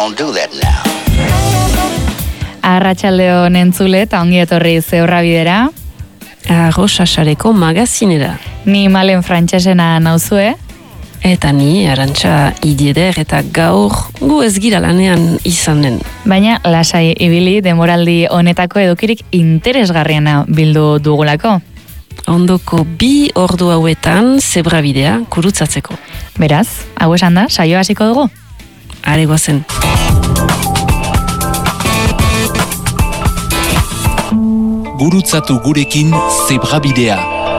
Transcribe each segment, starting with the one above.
don't do that now. Arratsaldeon entzule eta ongi etorri Zebrabidera. Arrosasareko magazinera. Ni Malen Frantsesena nauzue. Eta ni Arantxa Idieder eta gaur gu ez gira lanean izanen. Baina lasai ibili demoraldi honetako edukirik interesgarriena bildu dugulako. Ondoko 2 ordu hauetan Zebrabidea kurutzatzeko. Beraz, hau esan da, saio hasiko dugu? Are goazen. Gurutzatu gurekin Zebrabidea.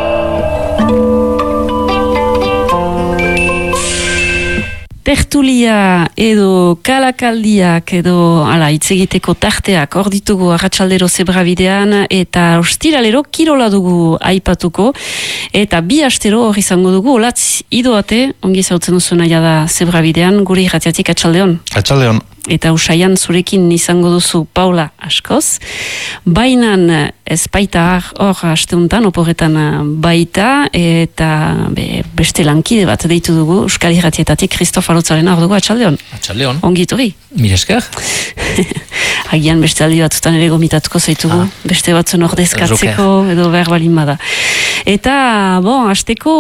Tertulia edo kalakaldiak edo hitz egiteko tarteak hor ditugu arratsaldero Zebrabidean eta ostiralero kirola dugu aipatuko eta 2 astero hor izango dugu olatz idoate ongi zautzen duzu naia da Zebrabidean gure irratiatik atxaldeon. Atxaldeon. Eta usaian zurekin izango duzu Paula askoz. Bainan ez baita hor asteuntan, oporretan baita, eta beste lankide bat deitu dugu, Euskal Irratietatik Kristof Alotzarena hor dugu, atxaldeon. Atxaldeon. Ongi iturri. Mire esker. Agian beste aldi batzutan ere gomitatuko zaitugu, beste batzun ordezkatzeko edo behar balin bada. Eta, asteko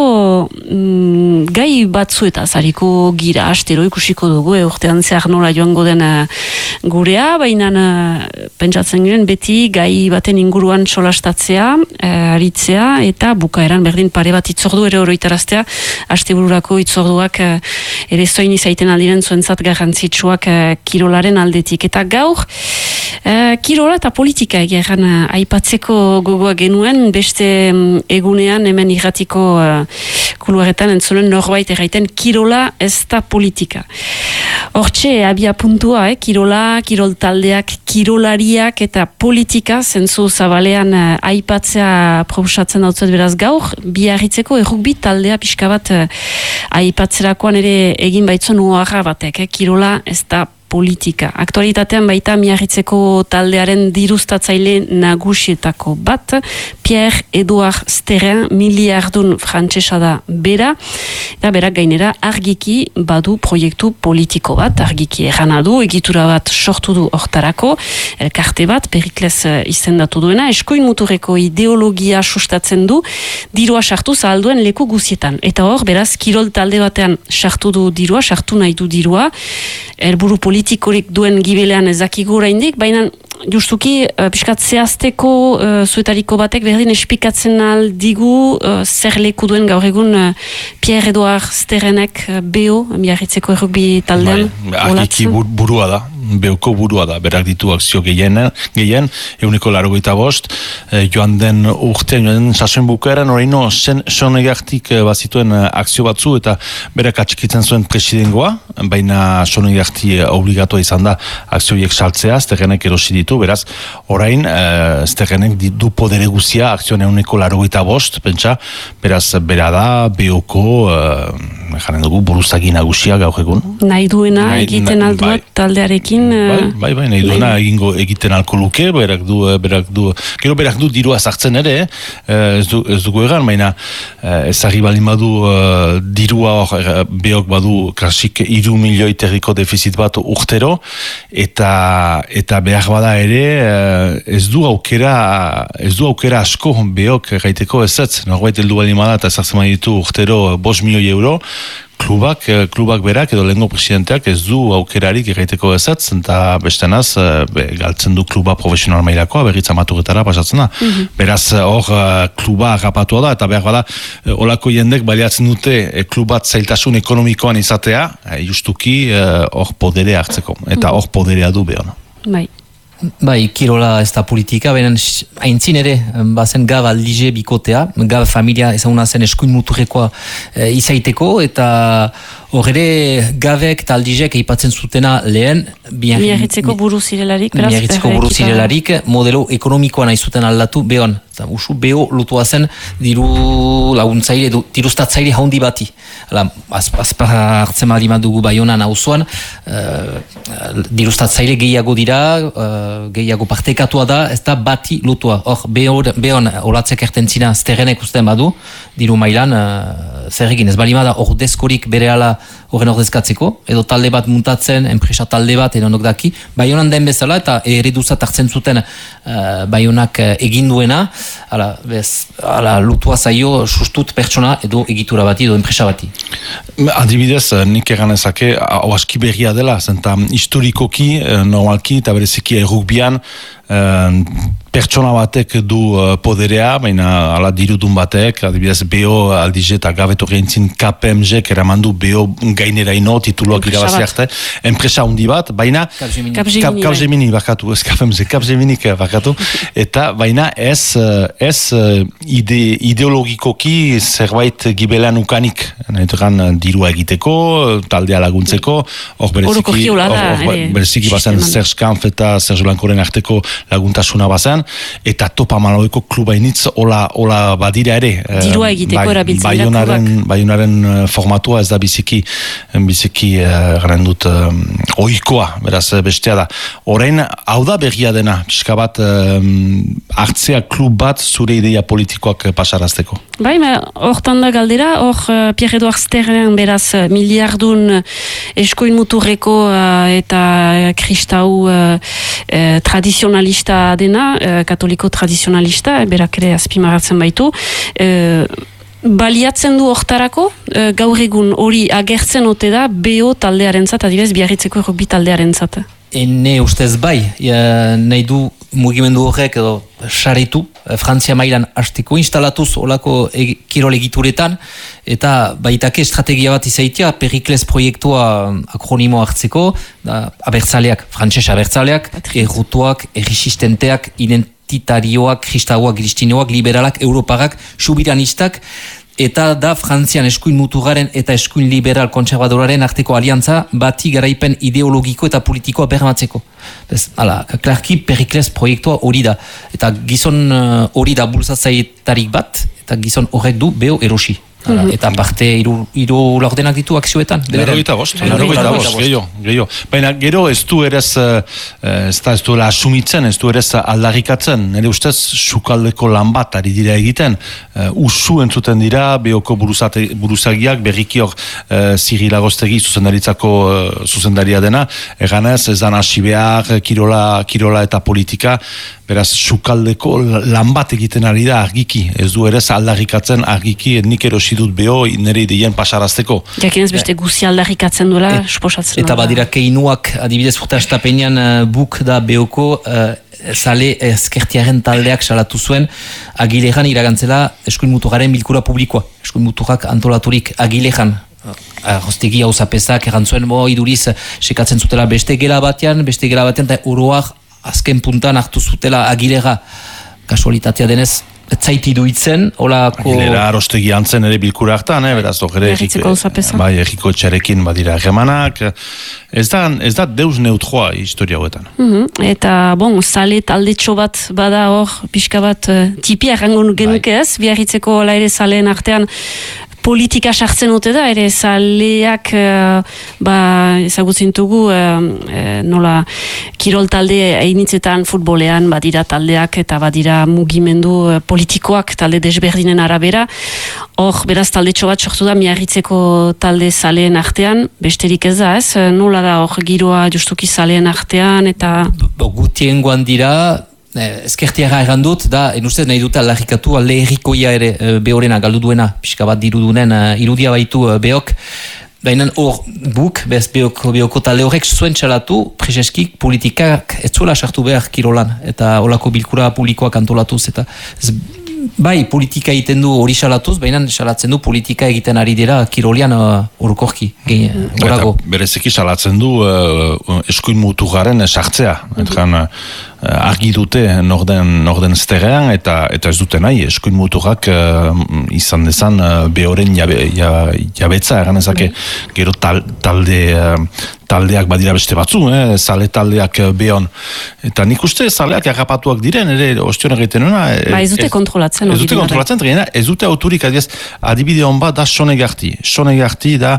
gai batzuetaz hariko gira, astero ikusiko dugu, urtean zehar nola joango den gurea, baina pentsatzen giren beti gai baten inguruan solastatzea, aritzea, eta bukaeran berdin pare bat itzordu ere oroitaraztea, astebururako itzorduak ere zoin izaiten aldiren zuentzat garrantzitsuak kirolaren aldetik. Eta gaur, kirola eta politika egeran aipatzeko gogoa genuen, beste egunean hemen irratiko kuluaretan entzunen norbait erraiten kirola ez da politika. Hortxe, abia puntua, kirola, kirol taldeak, kirolariak eta politika zentzu zabalean aipatzea proposatzen dautzuet beraz gaur, biarritzeko errukbi taldea pixka bat aipatzerakoan ere egin baitzuen oharra batek, kirola ez da politika. Aktualitatean baita Miarritzeko taldearen diruztatzaile nagusietako bat, Pierre-Edouard Sterren, miliardun frantsesa da bera, eta berak gainera argiki badu proiektu politiko bat, argiki errana du, egitura bat sortu du hortarako, elkarte bat, Perikles izendatu duena, eskuin muturreko ideologia sustatzen du, dirua sartu zahalduen leku guzietan. Eta hor, beraz, kirol talde batean sartu du dirua, sartu nahi du dirua, helburu politikorik duen gibelean ezakigu oraindik, baina justuki pixkat zehazteko zuetariko batek berdin espikatzen aldigu zer leku duen gaur egun Pierre-Edouard Sterrenek BO, Miarritzeko errukbi taldean. Argiki burua da. Beoko burua da, berak ditu akzio gehien, 185, joan den urtean, joan den sasoen bukaeran, horreino sonegartik bazituen akzio batzu, eta berak atxikitzen zuen presidengoa, baina sonegarti obligatua izan da akzioiek saltzea, Sterrenek erosi ditu, beraz, orain, Sterrenek du podere guzia, akzioan 185, pentsa, beraz, bera da, Beoko, jaren dugu, buruzagi nagusia gaur egun. Nahi duena egiten alduak taldearekin. Bai, nahi duena egiten alko luke, berak du dirua sartzen ere, ez dugu egan, baina ezagri baldin badu dirua hor, Beok badu klasik 3 milioi terriko defizit bat urtero, eta behar bada ere, ez du aukera asko Beok gaiteko ezetz, norbait heldu baldin bada eta ezartzen baditu urtero 5 milioi euro, klubak berak edo lehengo presidenteak ez du aukerarik egiteko ezetz, eta bestenaz galtzen du kluba profesional mailakoa, berriz amaturetara pasatzen da. Beraz, hor kluba agapatua da, eta behar bada, olako jendek baliatzen dute klubat zailtasun ekonomikoan izatea, justuki hor podere hartzeko, eta hor poderea du behar. Bai, kirola ez da politika, benen haintzin ere, bazen Gab Aldize bikotea, Gab familia ezaguna zen eskuin muturrekoa izaiteko, eta hor ere Gabek eta Aldizek eipatzen zutena lehen, Miarritzeko buru zirelarik, modelo ekonomikoa nahi zuten aldatu, behon, usu beho lutua zen diru laguntzaile, diruztatzaile haundi bati. Azpartzen badimat dugu Baionan auzoan, diruztatzaile gehiago dira, gehiago partekatua da, ez da bati lutua. Hor, behon olatzek ertentzina Sterrenek usten badu, diru mailan zer egin ez balimada ordezkorik berehala horren ordezkatzeko, edo talde bat muntatzen, enpresa talde bat, edo daki, Baionan den bezala, eta ereduzat hartzen zuten Baionak egin duena, ala lutua zaio sustut pertsona edo egitura bati edo enpresa bati. Adibidez, nik egan ezake, hau aski berria dela, zenta historikoki, normalki, eta bereziki rugbian, pertsona batek du poderea, baina ala dirudun batek, adibidez BO aldize eta gabeto geintzin KPMG eramandu BO gainera ino, tituloak irabazi arte, enpresa hundi bat, baina Capgemini bakatu, ez KPMG, Capgemini bakatu, eta baina ez ideologikoki zerbait gibelan ukanik, nahi dirua egiteko, taldea laguntzeko, hor bereziki bazen Serge Kampf eta Serge Blancoren arteko laguntasuna bazen, eta Topa Malaueko klubainitz hola badira ere. Dirua egiteko erabiltzen dira klubak. Baionaren formatua ez da biziki garen dut ohikoa, beraz bestea da. Orain, hau da berria dena, pixka bat hartzea klub bat zure ideia politikoak pasarazteko. Bai, hortan da galdera, hor Pierre-Edouard Stern beraz miliardun eskuin muturreko eta kristau tradizionalista dena, katoliko tradizionalista, berak ere azpimaratzen baitu, baliatzen du hortarako, gaur egun hori agertzen ote da BO taldearentzat, adibidez Biarritzeko rugby taldearentzat. Ne ustez bai, nahi du mugimendu horrek edo saritu, Frantzia mailan hasteko instalatuz olako kirol egituretan, eta baitake estrategia bat izaitia, Perikles proiektua akronimo hartzeko, abertzaleak, frantses abertzaleak, errutuak, erresistenteak, identitarioak, kristauak, kristinoak, liberalak, europarak, subiranistak, eta da Frantzian eskuin muturaren eta eskuin liberal kontserbadoraren arteko aliantza bati garaipen ideologiko eta politikoa bermatzeko. Klarki Perikles proiektua hori da. Eta gizon hori da bultzatzaietarik bat, eta gizon horrek du BO erosi. Eta parte hiru laurdenak ditu akzioetan. 95, gehiago. Baina gero ez du erez, ez duela asumitzen, ez du erez aldarrikatzen. Nire ustez, sukaldeko lan bat ari dira egiten. Usu entzuten dira, BOko buruzagiak, berriki hor Ziril Agostegi zuzendaria dena. Eganez, ez dan hasi behar, kirola eta politika. Beraz, sukaldeko lan bat egiten ari da argiki. Ez du erez aldarrikatzen argiki, nik erosi dut BO nire ideien pasarazteko. Jakinez beste guzi aldarrikatzen duela, suposatzen. Eta badira keinuak, adibidez urte astapenean buk da BOko zale ezkertiaren taldeak salatu zuen Agilejan iragantzela eskuin muturaren bilkura publikoa. Eskuin muturak antolaturik Agilejan. Arrostegi hau zapezak erantzuen iduriz sekatzen zutela beste gela batean eta oroak azken puntan hartu zutela Agilera, kasualitatea denez, etzaiti duitzen, olako... Agilera arostegi antzen ere bilkura hartan, beraz, erriko etxarekin badira egemanak, ez da deus neutroa historia hauetan. Eta, zale taldetxo bat bada hor, pixka bat tipia errango genuke ez, Biarritzeko ere zaleen artean, politika sartzen ote da, ere zaleak ezagutzen dugu nola kirol talde hainitzetan futbolean badira taldeak eta badira mugimendu politikoak talde desberdinen arabera. Hor, beraz taldetxo bat sortu da Miarritzeko talde zaleen artean, besterik ez da ez? Nola da hor giroa justuki zaleen artean eta... Gutien guan dira... Ezkertiara errandut, da, ustez nahi dute aldarrikatu alde errikoia ere behorena galdu duena, pixka bat dirudunen irudia baitu behok. Baina hor buk, behoko talde horrek zuen txalatu, preseskik politikak ez zuela sartu behar kirolan, eta olako bilkura publikoak antolatuz, eta bai, politika egiten du hori salatuz, baina salatzen du politika egiten ari dira kirolian orokorki, gorago. Bereziki salatzen du eskuin muturaren sartzea. Argi dute norden zterrean eta ez dute nahi, eskuin muturrak izan dezan behoren jabetza, egan ezake, gero taldeak badira beste batzu, zale taldeak behon. Eta nik uste zaleak agapatuak diren, ere ostion egiten nuna. Ez dute kontrolatzen. Ez dute kontrolatzen, ez dute autorik, adibide hon bat da Sonegarti. Sonegarti da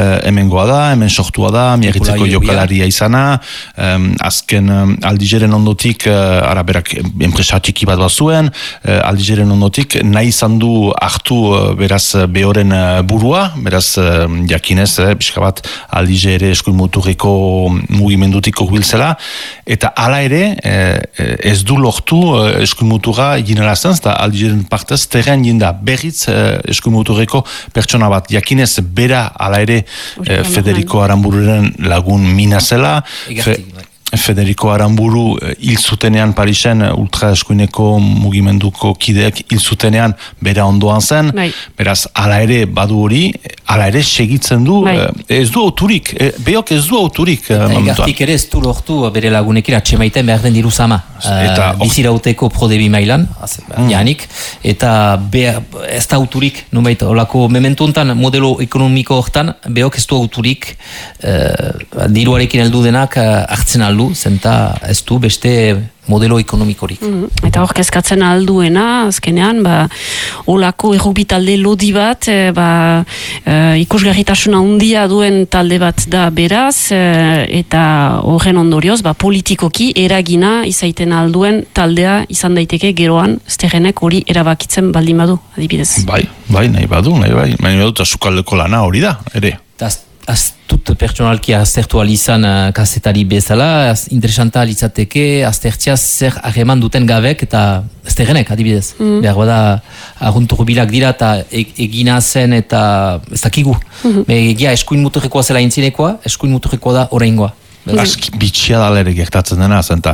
hemengoa da, hemen sortua da, Miarritzeko jokalaria izana, azken aldizeren ondotik ondotik, berak enpresa txiki bat zuen, Aldigeren ondotik, nahi izan du hartu beraz behoren burua, beraz jakinez, pixka bat Aldigere eskuin muturreko mugimendutik hurbiltzela, eta hala ere, ez du lortu eskuin muturra ginelazen, eta Aldigeren partez, terren jinda berriz eskuin muturreko pertsona bat, jakinez bera hala ere Federico Aranbururen lagun mina zela, Federico Aranburu hil zutenean Parisen ultra eskuineko mugimenduko kideek hil zutenean bera ondoan zen, beraz hala ere badu hori, hala ere segitzen du, ez du auturik, behok ez du auturik. Egartik ere ez du lortu bere lagunekin atxemaiten behar den diru zama. Bizirauteko prodebi mailan, janik, eta ez da auturik, nubait, olako mementu hontan, modelo ekonomiko hortan, behok ez du auturik diruarekin heldu denak hartzen aldu, zenta ez du beste modelo ekonomikorik. Eta hor kezkatzen alduena, azkenean, olako errugbi talde lodi bat, ikusgarritasuna handia duen talde bat da beraz, eta horren ondorioz, politikoki eragina izaiten alduen taldea izan daiteke geroan, Sterrenek hori erabakitzen baldin badu, adibidez. Bai, nahi badu, eta sukaldeko lana hori da, ere. Aztut pertsonalki aztertu alizan kazetari bezala, interesanta alitzateke aztertzia zer hageman duten gabek eta Sterrenek adibidez. Behar bada arrunturbilak dira eta egina zen eta ez dakigu. Egia eskuin muturrekoa zela intzinekoa, eskuin muturrekoa da oraingoa. Bitxia da ere gertatzen dena, zenta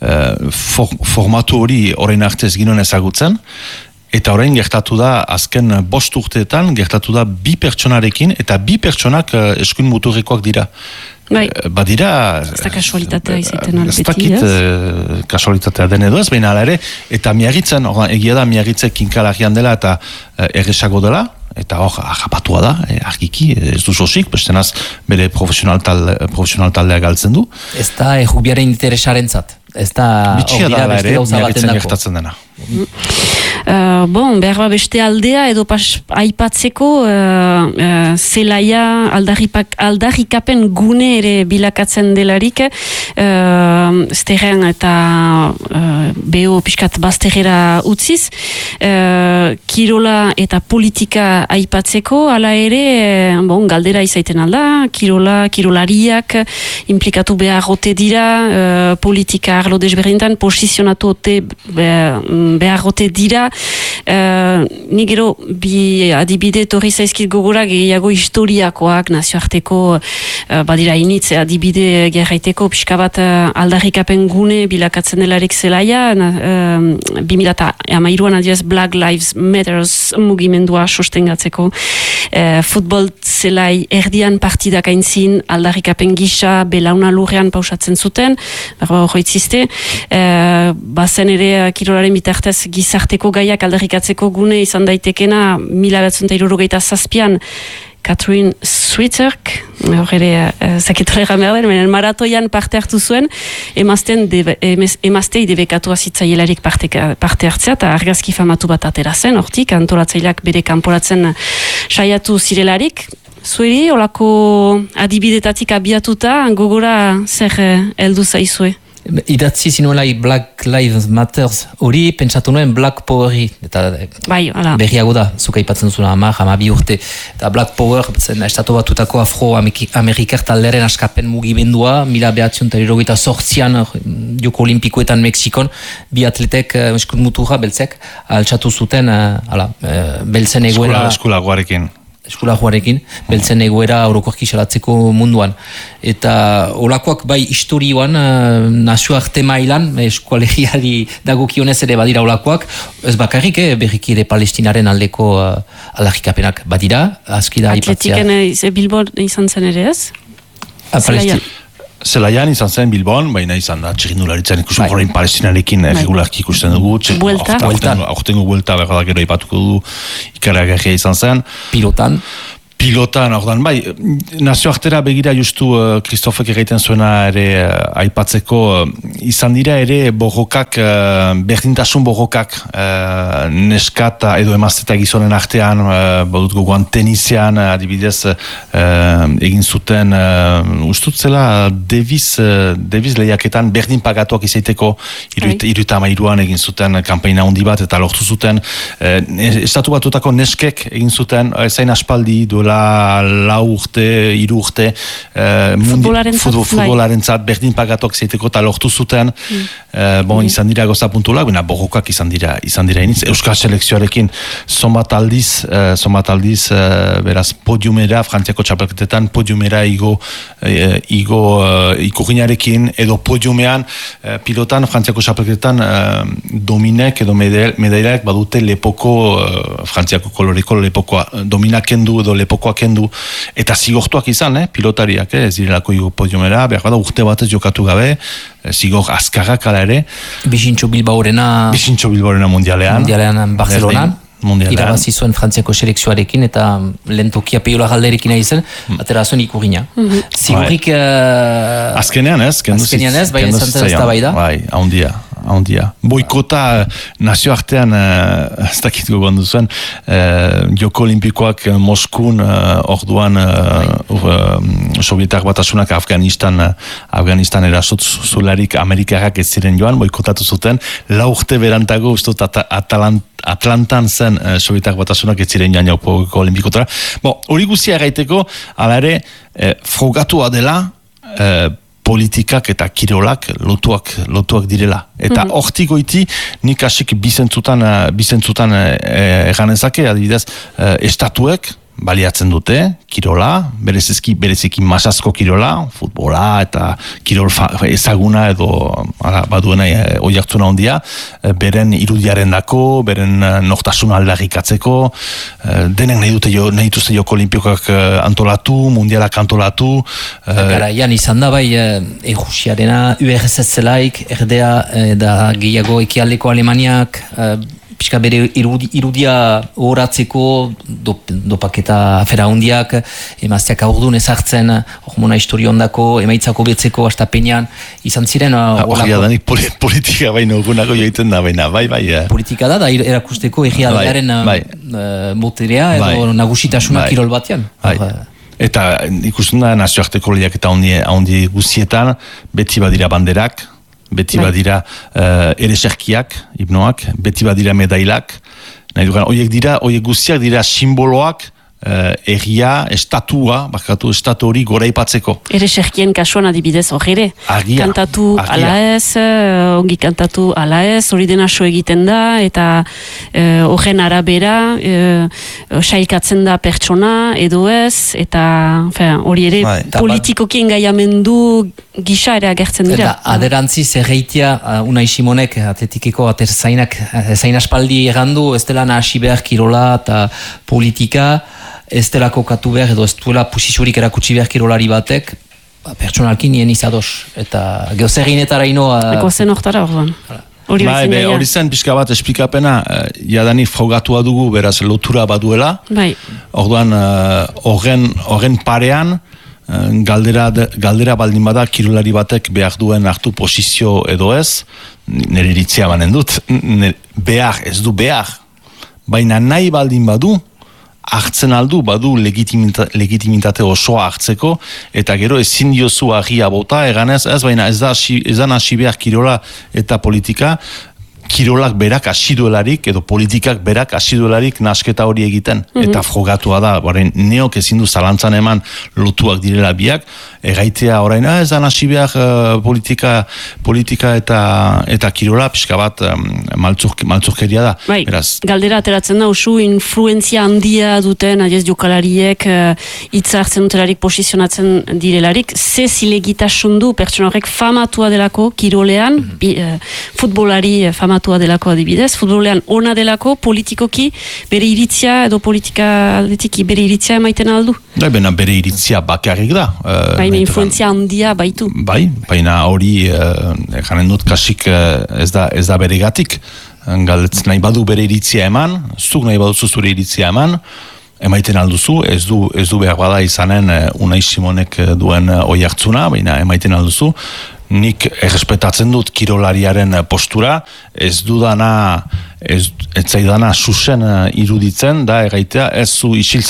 formatu hori orain arte ez ginen ezagutzen, eta orain gertatu da, azken 5 urteetan, gertatu da 2 pertsonarekin, eta 2 pertsonak eskuin muturrekoak dira. Badira... Ez da kasualitatea izaiten albeti, ez dakit kasualitatea den edo ez, baina ala ere, eta miagitzen, egia da miagitzek kinkalagian dela eta erresago dela, eta hor, ahapatua da, argiki, ez du sosik, bestenaz bere profesional taldea galtzen du. Ez da errubiaren interesaren zat. Ez da bitxia da ere, miagitzen gertatzen dena. Behar beste aldea edo aipatzeko zelaia aldarrikapen gune ere bilakatzen delarik Sterren eta beho pixkat bazterrera utziz kirola eta politika aipatzeko ala ere galdera izaiten alda kirolariak implikatu beharrote dira politika arlo desberdintan posizionatu beharrote dira ni gero bi adibide torri zaizkit gogora gehiago historiakoak nazioarteko badira initz adibide gerraiteko pixka bat aldarrikapen gune bilakatzen delarik zelaia 2013an adibidez Black Lives Matters mugimendua sostengatzeko futbol zelai erdian partidak aintzin aldarrikapen gisa belauna lurrean pausatzen zuten horretzizte bazen ere kirolaren bitartez gizarteko gaiak aldarrikatzeko gune izan daitekena 1967an Catherine Switzerk, horre zaketolera merden, maratoian parte hartu zuen, emaztei debekatua zitzaielarik parte hartzea, eta argazki famatu bat atera zen, hortik, antolatzaileak bere kanporatzen saiatu zirelarik. Zueri, olako adibidetatik abiatuta, gogora zer heldu zaizue? Idatzi zinuelai Black Lives Matters hori pentsatu nuen Black Poweri eta berriago da zuka ipatzen zuen 10-12 urte eta Black Power zen estatu batutako afro-amerikar talderen askapen mugimendua 1978an Joko Olimpikoetan Mexikon bi atletek eskun muturra beltzek altxatu zuten beltzen egoera eskulagoarekin, beltzen egoera orokorki salatzeko munduan. Eta olakoak bai historioan nazioarte mailan, eskualegiari dagokionez ere badira olakoak, ez bakarrik, berriki ere Palestinaren aldeko aldarrikapenak badira, askida aipatzea. Atletiken Bilbon izan zen ere ez? Zelaian izan zen Bilbon, baina izan da txirrindularitzen ikusten horrein Palestinarekin regularki ikusten dugu. Aurtengo buelta berda gero ipatuko du ikaragarria izan zen. Pilotan pilotan, ordan, bai, nazioartera begira justu Kristofek egiten zuena ere aipatzeko, izan dira ere borrokak, berdintasun borrokak, neskata edo emazteta gizonen artean, badut gogoan tenisean, adibidez, egin zuten, ustutzela, Davis lehiaketan berdin pagatuak izaiteko, iruita amairuan egin zuten kanpaina handi bat, eta lortu zuten, estatu batutako neskek egin zuten, zain aspaldi, duela 4 urte, 3 urte, futbolarentzat berdin pagatuak izaiteko, eta lortu zuten, izan dira goza puntulak, borrokak izan dira iniz, Euskal Selekzioarekin zonbat aldiz, beraz, podiumera, Frantziako txapelketetan, podiumera igo ikurinarekin, edo podiumean, pilotan, Frantziako txapelketetan, Dominek edo Medailak badute lepoko, Frantziako koloreko lepokoa, Dominak kendu edo lepokoa kendu, eta zigortuak izan, pilotariak, ez direlako igo podiumera, behar bada urte batez jokatu gabe, zigor azkarrak ala ere. Bixintxo Bilbaorena mundialean Barcelonan. Irabazi zuen Frantziako selekzioarekin eta lentokia peiola galderekin nahi zen, atera zuen ikurina. Zigurik... Azkenean ez, bai ez da bai da. Bai, haundia. Boikota nazioartean, ez dakit gogoan duzuen, Joko Olimpikoak Moskun orduan Sovietak batasunak Afganistan erasot zularik Amerikarrak ez ziren joan, boikotatu zuten, 4 urte berantago, ustot Atlantan zen Sovietak batasunak ez ziren joan Joko Olimpikotara. Hori guztia gaiteko, ala ere, frogatua dela, politikak eta kirolak lotuak direla. Eta hortik goiti, nik asik bizentzutan eganezake, adibidez, estatuek baliatzen dute, kirola, bereziki masazko kirola, futbola eta kirol ezaguna edo baduena oiartzuna ondia, beren irudiaren dako, beren nortasuna aldarrikatzeko, denen nahi dituzte Joko Olimpikak antolatu, mundialak antolatu. Garaian izan da bai, Rusiarena, URSS zelaik, erdea da gehiago ekialdeko Alemaniak, pixka bere irudia horatzeko dopaketa afera hundiak, emazteak aurdun ezartzen, hormona historio ondako, emaitzako betzeko, astapenean, izan ziren... Horria danik politika baino egunako joiten da, baina, bai. Politika da erakusteko egialdearen boterea edo nagusitasuna kirol batean. Eta ikusten da nazioarteko lehiak eta handi guzietan, beti badira banderak, beti badira ereserkiak, hipnoak, beti badira medailak, horiek guztiak dira simboloak, erria, estatu hori goraipatzeko. Ereserkien kasuan adibidez horre, kantatu ala ez, ongi kantatu ala ez, hori dena so egiten da, eta horren arabera, sailkatzen da pertsona, edo ez, eta hori ere politikokien gaiamendu gisa ere agertzen dira. Eta aderantziz erreitia, Unai Simonek, atletikeko zain aspaldi egandu, ez dela nahasi behar kirola eta politika, ez dela kokatu behar edo ez duela posiziorik erakutsi behar kirolari batek, pertsonalki nien izados. Eta geozeginetara inoa... Eko zen oktara orduan. Hori zen pixka bat esplikapena, jadanik frogatua dugu, beraz lotura baduela. Orduan, horren parean, galdera baldin bada kirolari batek behar duen hartu posizio edo ez, nire iritzia banen dut, ez du behar, baina nahi baldin badu, hartzen aldu, badu legitimitate osoa hartzeko, eta gero ezin diozu agia bota, eganez, baina ez da hasi behar kirola eta politika, kirolak berak hasiduelarik, edo politikak berak hasiduelarik nasketa hori egiten, eta frogatua da, neok ezin du zalantzan eman lotuak direla biak, egaitea orain, ez da hasi behar politika eta kirola, pixka bat maltzurkeria da. Galdera ateratzen da, usu influenzia handia duten, adiez jokalariek, hitza hartzen dutelarik posizionatzen direlarik, ze zilegitasun du pertsona horrek famatua delako kirolean, futbolari famatua delako adibidez, futbolean ona delako, politikoki bere iritzia edo politika aldetiki bere iritzia emaiten aldu. Bere iritzia bakarrik da. Baina influenzia handia baitu. Baina hori, janen dut kasik ez da beregatik. Galdetzen nahi badu bere iritzia eman, zuk nahi baduzu zure iritzia eman, emaiten alduzu, ez du behar bada izanen Unai Simonek duen oi hartzuna, baina emaiten alduzu, nik errespetatzen dut kirolariaren postura, ez zaidana susen iruditzen, da erraitea, ez zu